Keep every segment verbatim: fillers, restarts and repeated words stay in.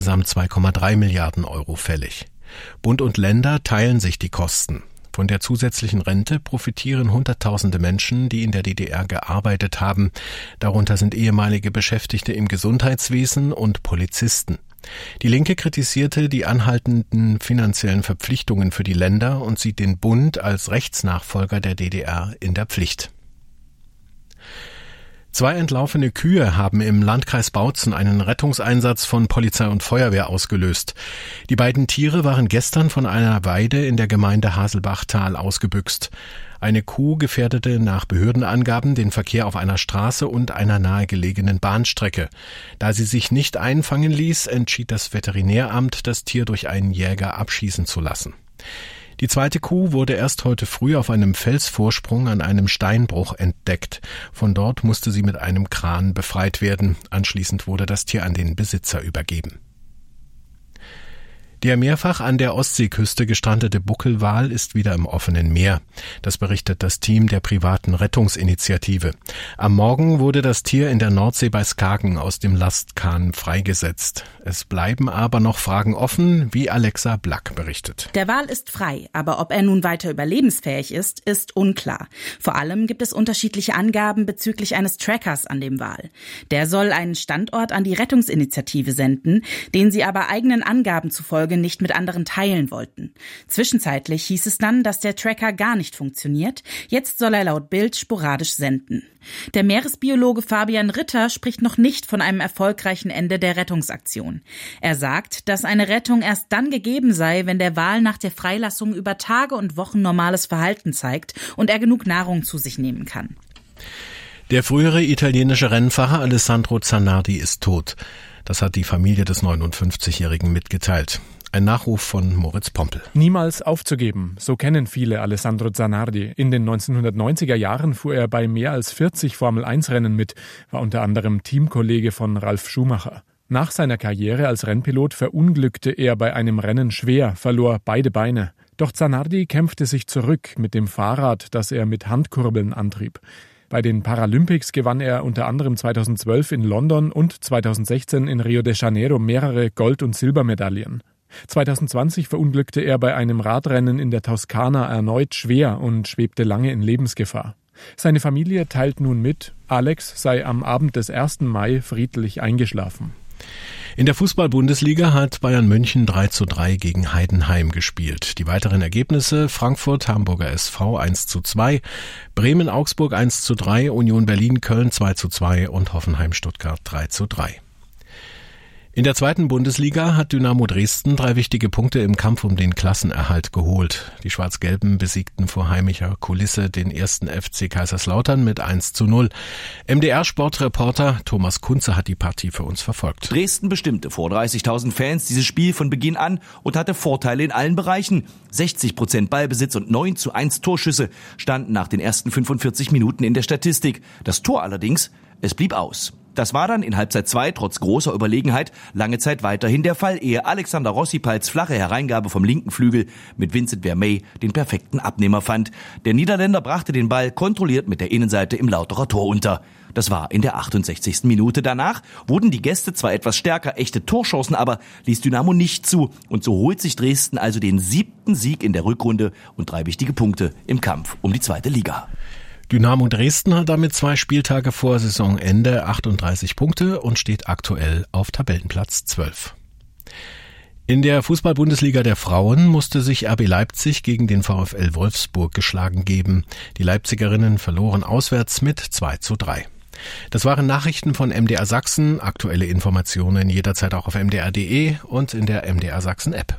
insgesamt zwei Komma drei Milliarden Euro fällig. Bund und Länder teilen sich die Kosten. Von der zusätzlichen Rente profitieren Hunderttausende Menschen, die in der D D R gearbeitet haben. Darunter sind ehemalige Beschäftigte im Gesundheitswesen und Polizisten. Die Linke kritisierte die anhaltenden finanziellen Verpflichtungen für die Länder und sieht den Bund als Rechtsnachfolger der D D R in der Pflicht. Zwei entlaufene Kühe haben im Landkreis Bautzen einen Rettungseinsatz von Polizei und Feuerwehr ausgelöst. Die beiden Tiere waren gestern von einer Weide in der Gemeinde Haselbachtal ausgebüxt. Eine Kuh gefährdete nach Behördenangaben den Verkehr auf einer Straße und einer nahegelegenen Bahnstrecke. Da sie sich nicht einfangen ließ, entschied das Veterinäramt, das Tier durch einen Jäger abschießen zu lassen. Die zweite Kuh wurde erst heute früh auf einem Felsvorsprung an einem Steinbruch entdeckt. Von dort musste sie mit einem Kran befreit werden. Anschließend wurde das Tier an den Besitzer übergeben. Der mehrfach an der Ostseeküste gestrandete Buckelwal ist wieder im offenen Meer. Das berichtet das Team der privaten Rettungsinitiative. Am Morgen wurde das Tier in der Nordsee bei Skagen aus dem Lastkahn freigesetzt. Es bleiben aber noch Fragen offen, wie Alexa Black berichtet. Der Wal ist frei, aber ob er nun weiter überlebensfähig ist, ist unklar. Vor allem gibt es unterschiedliche Angaben bezüglich eines Trackers an dem Wal. Der soll einen Standort an die Rettungsinitiative senden, den sie aber eigenen Angaben zufolge nicht mit anderen teilen wollten. Zwischenzeitlich hieß es dann, dass der Tracker gar nicht funktioniert. Jetzt soll er laut Bild sporadisch senden. Der Meeresbiologe Fabian Ritter spricht noch nicht von einem erfolgreichen Ende der Rettungsaktion. Er sagt, dass eine Rettung erst dann gegeben sei, wenn der Wal nach der Freilassung über Tage und Wochen normales Verhalten zeigt und er genug Nahrung zu sich nehmen kann. Der frühere italienische Rennfahrer Alessandro Zanardi ist tot. Das hat die Familie des neunundfünfzigjährigen mitgeteilt. Ein Nachruf von Moritz Pompel. Niemals aufzugeben, so kennen viele Alessandro Zanardi. In den neunzehnhundertneunziger Jahren fuhr er bei mehr als vierzig Formel eins Rennen mit, war unter anderem Teamkollege von Ralf Schumacher. Nach seiner Karriere als Rennpilot verunglückte er bei einem Rennen schwer, verlor beide Beine. Doch Zanardi kämpfte sich zurück mit dem Fahrrad, das er mit Handkurbeln antrieb. Bei den Paralympics gewann er unter anderem zweitausendzwölf in London und zweitausendsechzehn in Rio de Janeiro mehrere Gold- und Silbermedaillen. zweitausendzwanzig verunglückte er bei einem Radrennen in der Toskana erneut schwer und schwebte lange in Lebensgefahr. Seine Familie teilt nun mit, Alex sei am Abend des ersten Mai friedlich eingeschlafen. In der Fußball-Bundesliga hat Bayern München drei zu drei gegen Heidenheim gespielt. Die weiteren Ergebnisse: Frankfurt, Hamburger S V eins zu zwei, Bremen, Augsburg eins zu drei, Union Berlin, Köln zwei zu zwei und Hoffenheim, Stuttgart drei zu drei. In der zweiten Bundesliga hat Dynamo Dresden drei wichtige Punkte im Kampf um den Klassenerhalt geholt. Die Schwarz-Gelben besiegten vor heimischer Kulisse den ersten F C Kaiserslautern mit eins zu null. M D R-Sportreporter Thomas Kunze hat die Partie für uns verfolgt. Dresden bestimmte vor dreißigtausend Fans dieses Spiel von Beginn an und hatte Vorteile in allen Bereichen. sechzig Prozent Ballbesitz und neun zu eins Torschüsse standen nach den ersten fünfundvierzig Minuten in der Statistik. Das Tor allerdings, es blieb aus. Das war dann in Halbzeit zwei trotz großer Überlegenheit lange Zeit weiterhin der Fall, ehe Alexander Rossipals flache Hereingabe vom linken Flügel mit Vincent Vermey den perfekten Abnehmer fand. Der Niederländer brachte den Ball kontrolliert mit der Innenseite im Lauterer Tor unter. Das war in der achtundsechzigsten Minute. Danach wurden die Gäste zwar etwas stärker, echte Torchancen aber ließ Dynamo nicht zu. Und so holt sich Dresden also den siebten Sieg in der Rückrunde und drei wichtige Punkte im Kampf um die zweite Liga. Dynamo Dresden hat damit zwei Spieltage vor Saisonende achtunddreißig Punkte und steht aktuell auf Tabellenplatz zwölf. In der Fußball-Bundesliga der Frauen musste sich R B Leipzig gegen den VfL Wolfsburg geschlagen geben. Die Leipzigerinnen verloren auswärts mit zwei zu drei. Das waren Nachrichten von M D R Sachsen. Aktuelle Informationen jederzeit auch auf m d r punkt d e und in der M D R Sachsen App.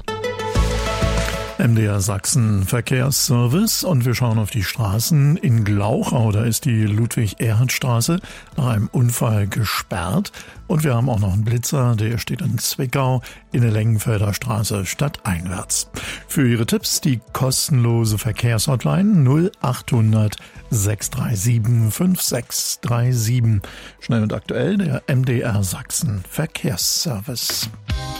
M D R Sachsen Verkehrsservice und wir schauen auf die Straßen. In Glauchau, da ist die Ludwig-Erhard-Straße nach einem Unfall gesperrt. Und wir haben auch noch einen Blitzer, der steht in Zwickau in der Längenfelder Straße stadteinwärts. Für Ihre Tipps die kostenlose Verkehrshotline null achthundert sechs drei sieben fünf sechs drei sieben. Schnell und aktuell der M D R Sachsen Verkehrsservice.